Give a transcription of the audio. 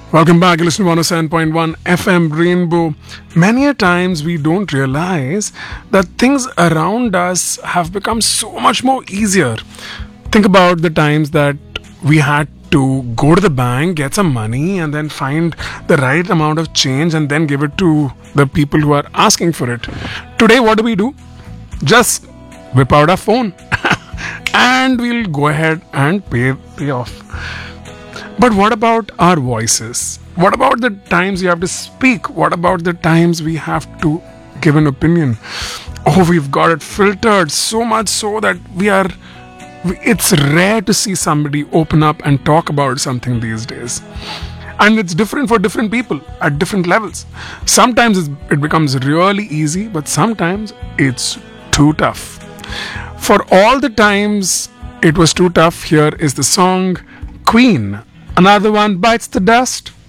Welcome back. You listen to 107.1 FM Rainbow. Many a times we don't realize that things around us have become so much more easier. Think about the times that we had to go to the bank, get some money, and then find the right amount of change and then give it to the people who are asking for it. Today, what do? Just whip out our phone and we'll go ahead and pay off. But what about our voices? What about the times you have to speak? What about the times we have to give an opinion? Oh, we've got it filtered so much so that it's rare to see somebody open up and talk about something these days. And it's different for different people at different levels. Sometimes it becomes really easy, but sometimes it's too tough. For all the times it was too tough, here is the song Queen. Another one bites the dust.